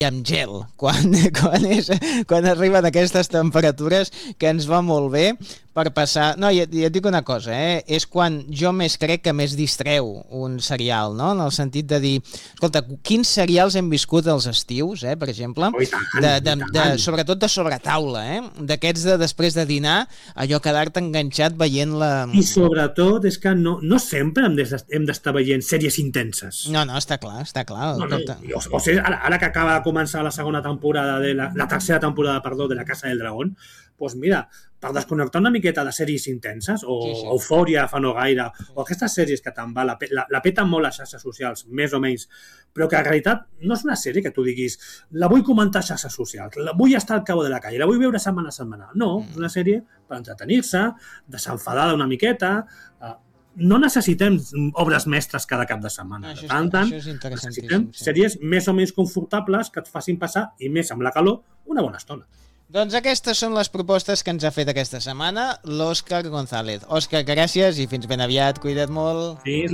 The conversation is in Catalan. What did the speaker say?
amb gel, quan arriben aquestes temperatures, que ens va molt bé per passar... No, ja et dic una cosa, és quan jo més crec que més distreu un serial, no? En el sentit de dir, escolta, quins serials hem viscut als estius, per exemple, sobretot de sobretaula, d'aquests de després de dinar, allò quedar-te enganxat veient la... I sobretot és que no sempre hem d'estar veient sèries intenses. No, està clar. O sigui, ara que acaba de començar la segona temporada, la tercera temporada, perdó, de La Casa del Dragón, doncs mira, per desconnectar una miqueta de sèries intenses, o sí. Eufòria fa no gaire, o aquestes sèries que tant va, la peten molt les xarxes socials, més o menys, però que en realitat no és una sèrie que tu diguis la vull comentar a xarxes socials, la vull estar al cabo de la calle, la vull veure setmana a setmana. No, és una sèrie per entretenir-se, desenfadada una miqueta. No necessitem obres mestres cada cap de setmana. Necessitem sèries més o menys confortables que et facin passar, i més amb la calor, una bona estona. Doncs aquestes són les propostes que ens ha fet aquesta setmana l'Òscar González. Òscar, gràcies i fins ben aviat. Cuida't molt. Sí,